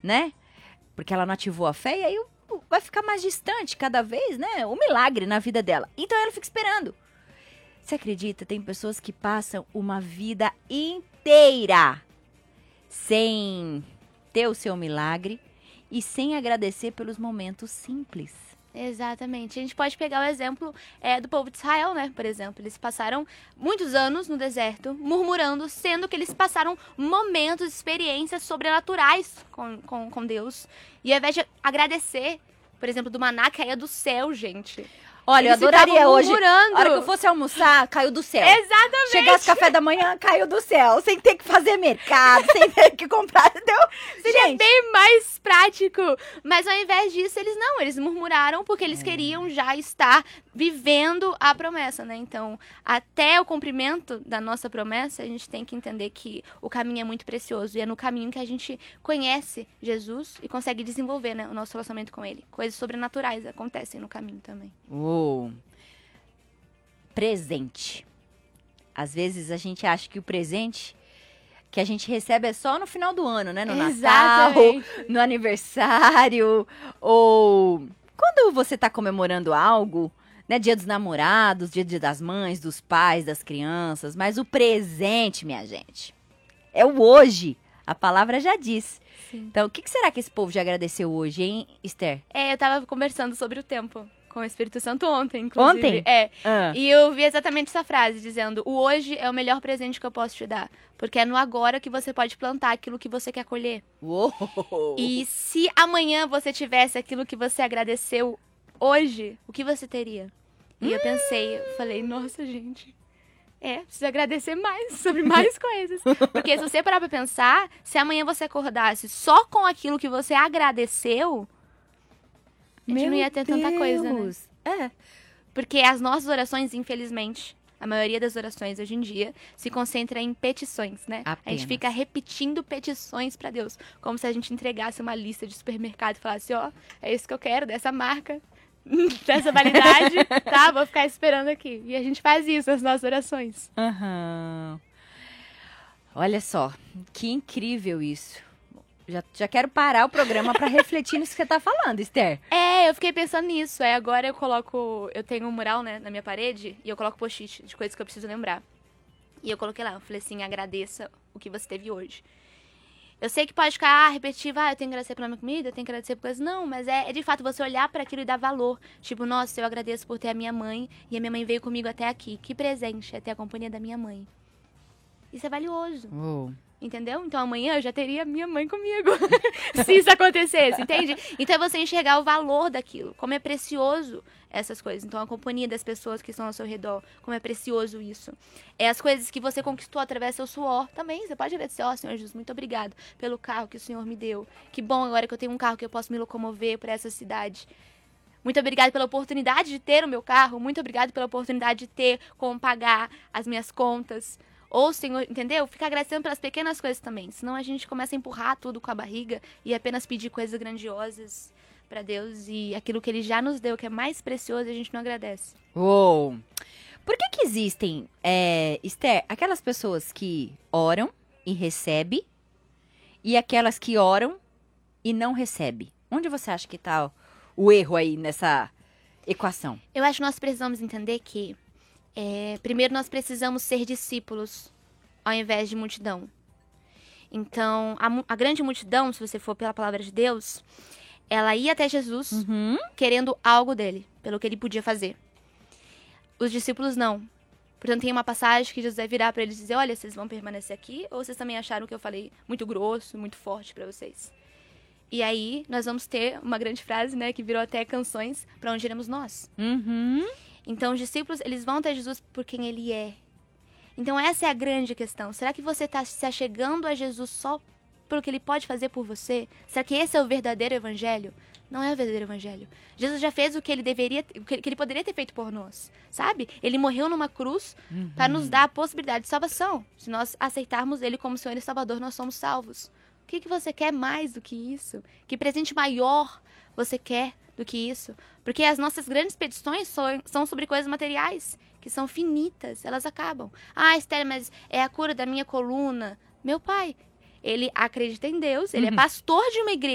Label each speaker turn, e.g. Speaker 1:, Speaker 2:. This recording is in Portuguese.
Speaker 1: né? Porque ela não ativou a fé e aí vai ficar mais distante cada vez, né? O milagre na vida dela. Então ela fica esperando. Você acredita? Tem pessoas que passam uma vida inteira sem ter o seu milagre e sem agradecer pelos momentos simples.
Speaker 2: Exatamente. A gente pode pegar o exemplo do povo de Israel, né? Por exemplo, eles passaram muitos anos no deserto murmurando, sendo que eles passaram momentos, experiências sobrenaturais com Deus. E ao invés de agradecer, por exemplo, do maná que caía do céu, gente.
Speaker 1: Olha,
Speaker 2: eles
Speaker 1: eu adoraria hoje,
Speaker 2: murmurando.
Speaker 1: a hora que eu fosse almoçar, caiu do céu.
Speaker 2: Exatamente.
Speaker 1: Chegasse café da manhã, caiu do céu. Sem ter que fazer mercado, sem ter que comprar, entendeu?
Speaker 2: Seria
Speaker 1: Gente,
Speaker 2: bem mais prático. Mas ao invés disso, eles murmuraram porque eles queriam já estar vivendo a promessa, né? Então, até o cumprimento da nossa promessa, a gente tem que entender que o caminho é muito precioso. E é no caminho que a gente conhece Jesus e consegue desenvolver, né, o nosso relacionamento com ele. Coisas sobrenaturais acontecem no caminho também.
Speaker 1: Presente. Às vezes a gente acha que o presente que a gente recebe é só no final do ano, né? No Natal, no aniversário, ou quando você tá comemorando algo, né? Dia dos namorados, dia das mães, dos pais, das crianças. Mas o presente, minha gente, é o hoje. A palavra já diz.
Speaker 2: Sim.
Speaker 1: Então, o que será que esse povo já agradeceu hoje, hein, Esther?
Speaker 2: Eu tava conversando sobre o tempo com o Espírito Santo ontem, inclusive.
Speaker 1: Ontem?
Speaker 2: E eu vi exatamente essa frase, dizendo: o hoje é o melhor presente que eu posso te dar. Porque é no agora que você pode plantar aquilo que você quer colher.
Speaker 1: Uou!
Speaker 2: E se amanhã você tivesse aquilo que você agradeceu hoje, o que você teria? E eu pensei, eu falei, nossa, gente, precisa agradecer mais, sobre mais coisas. Porque se você parar pra pensar, se amanhã você acordasse só com aquilo que você agradeceu, a gente não ia ter tanta coisa, né? Porque as nossas orações, infelizmente, a maioria das orações hoje em dia se concentra em petições, né?
Speaker 1: Apenas.
Speaker 2: A gente fica repetindo petições pra Deus, como se a gente entregasse uma lista de supermercado e falasse, é isso que eu quero, dessa marca, dessa validade, tá? Vou ficar esperando aqui. E a gente faz isso nas nossas orações.
Speaker 1: Olha só, que incrível isso. Já quero parar o programa pra refletir nisso que você tá falando, Esther.
Speaker 2: Eu fiquei pensando nisso. Agora eu tenho um mural, né, na minha parede, e eu coloco post-it de coisas que eu preciso lembrar. E eu coloquei lá, eu falei assim, agradeça o que você teve hoje. Eu sei que pode ficar repetitivo, eu tenho que agradecer pela minha comida, eu tenho que agradecer por coisas. Não, mas é de fato você olhar para aquilo e dar valor. Tipo, nossa, eu agradeço por ter a minha mãe, e a minha mãe veio comigo até aqui. Que presente é ter a companhia da minha mãe. Isso é valioso. Entendeu? Então amanhã eu já teria minha mãe comigo. Se isso acontecesse, entende? Então é você enxergar o valor daquilo. Como é precioso essas coisas. Então a companhia das pessoas que estão ao seu redor. Como é precioso isso. As coisas que você conquistou através do seu suor. Também você pode agradecer. Senhor Jesus, muito obrigado pelo carro que o Senhor me deu. Que bom agora que eu tenho um carro que eu posso me locomover por essa cidade. Muito obrigado pela oportunidade de ter o meu carro. Muito obrigado pela oportunidade de ter como pagar as minhas contas. Ou, Senhor, entendeu? Fica agradecendo pelas pequenas coisas também. Senão a gente começa a empurrar tudo com a barriga e apenas pedir coisas grandiosas pra Deus. E aquilo que Ele já nos deu, que é mais precioso, a gente não agradece.
Speaker 1: Por que existem, Esther, aquelas pessoas que oram e recebem e aquelas que oram e não recebem? Onde você acha que tá o erro aí nessa equação?
Speaker 2: Eu acho que nós precisamos entender que primeiro nós precisamos ser discípulos ao invés de multidão. Então, a grande multidão, se você for pela palavra de Deus, ela ia até Jesus querendo algo dele, pelo que ele podia fazer. Os discípulos não. Portanto, tem uma passagem que Jesus vai virar para eles e dizer, olha, vocês vão permanecer aqui ou vocês também acharam que eu falei muito grosso, muito forte para vocês? E aí, nós vamos ter uma grande frase, né, que virou até canções, para onde iremos nós. Então, os discípulos, eles vão até Jesus por quem ele é. Então, essa é a grande questão. Será que você está se achegando a Jesus só pelo que ele pode fazer por você? Será que esse é o verdadeiro evangelho? Não é o verdadeiro evangelho. Jesus já fez o que ele que ele poderia ter feito por nós, sabe? Ele morreu numa cruz para nos dar a possibilidade de salvação. Se nós aceitarmos ele como Senhor e Salvador, nós somos salvos. O que você quer mais do que isso? Que presente maior você quer do que isso? Porque as nossas grandes petições são sobre coisas materiais, que são finitas, elas acabam. Esther, mas é a cura da minha coluna. Meu pai, ele acredita em Deus, ele é pastor de uma igreja.